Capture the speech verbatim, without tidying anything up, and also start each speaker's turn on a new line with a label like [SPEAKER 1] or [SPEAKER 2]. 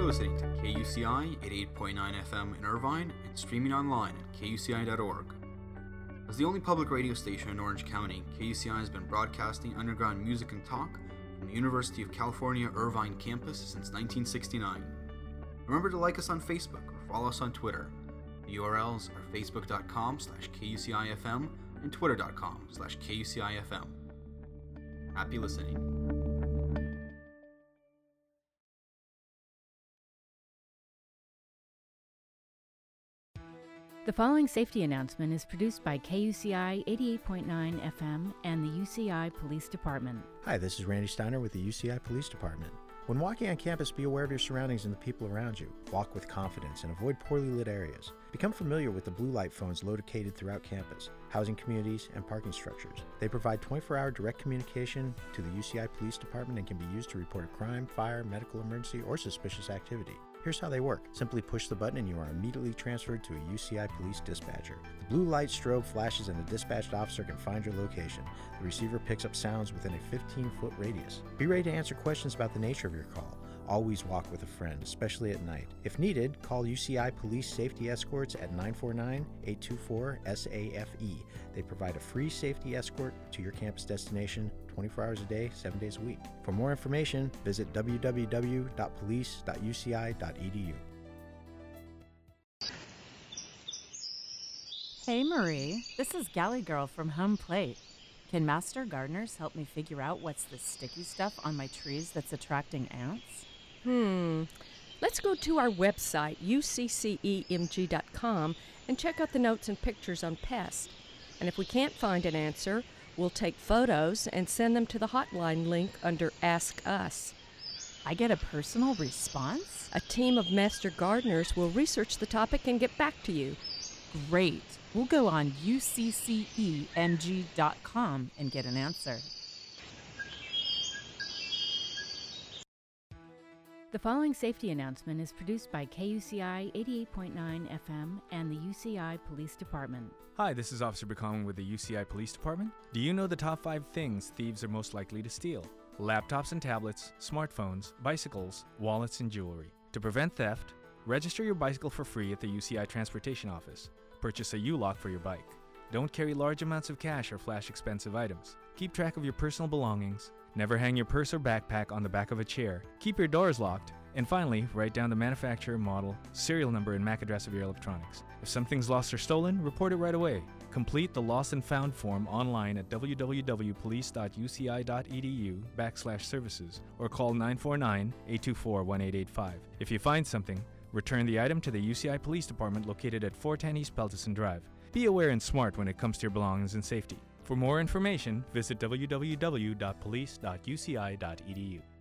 [SPEAKER 1] You're listening to K U C I eighty-eight point nine F M in Irvine and streaming online at K U C I dot org. As the only public radio station in Orange County, K U C I has been broadcasting underground music and talk from the University of California Irvine campus since nineteen sixty-nine. Remember to like us on Facebook or follow us on Twitter. The U R Ls are facebook.com slash KUCIFM and twitter.com slash KUCIFM. Happy listening.
[SPEAKER 2] The following safety announcement is produced by K U C I eighty-eight point nine F M and the U C I Police Department.
[SPEAKER 3] Hi, this is Randy Steiner with the U C I Police Department. When walking on campus, be aware of your surroundings and the people around you. Walk with confidence and avoid poorly lit areas. Become familiar with the blue light phones located throughout campus, housing communities, and parking structures. They provide twenty-four hour direct communication to the U C I Police Department and can be used to report a crime, fire, medical emergency, or suspicious activity. Here's how they work. Simply push the button and you are immediately transferred to a U C I police dispatcher. The blue light strobe flashes and the dispatched officer can find your location. The receiver picks up sounds within a fifteen foot radius. Be ready to answer questions about the nature of your call. Always walk with a friend, especially at night. If needed, call U C I Police Safety Escorts at nine four nine, eight two four, S A F E. They provide a free safety escort to your campus destination twenty-four hours a day, seven days a week. For more information, visit w w w dot police dot u c i dot e d u.
[SPEAKER 4] Hey Marie, this is Galley Girl from Home Plate. Can master gardeners help me figure out what's the sticky stuff on my trees that's attracting ants?
[SPEAKER 5] Hmm. Let's go to our website, u c c e m g dot com, and check out the notes and pictures on pests. And if we can't find an answer, we'll take photos and send them to the hotline link under Ask Us.
[SPEAKER 4] I get a personal response?
[SPEAKER 5] A team of master gardeners will research the topic and get back to you.
[SPEAKER 4] Great. We'll go on u c c e m g dot com and get an answer.
[SPEAKER 2] The following safety announcement is produced by K U C I eighty-eight point nine F M and the U C I Police Department.
[SPEAKER 6] Hi, this is Officer Bakong with the U C I Police Department. Do you know the top five things thieves are most likely to steal? Laptops and tablets, smartphones, bicycles, wallets, and jewelry. To prevent theft, register your bicycle for free at the U C I Transportation Office. Purchase a U-lock for your bike. Don't carry large amounts of cash or flash expensive items. Keep track of your personal belongings. Never hang your purse or backpack on the back of a chair. Keep your doors locked. And finally, write down the manufacturer, model, serial number, and M A C address of your electronics. If something's lost or stolen, report it right away. Complete the Lost and Found form online at w w w dot police dot u c i dot e d u backslash services or call nine four nine, eight two four, one eight eight five. If you find something, return the item to the U C I Police Department located at four ten East Peltison Drive. Be aware and smart when it comes to your belongings and safety. For more information, visit w w w dot police dot u c i dot e d u.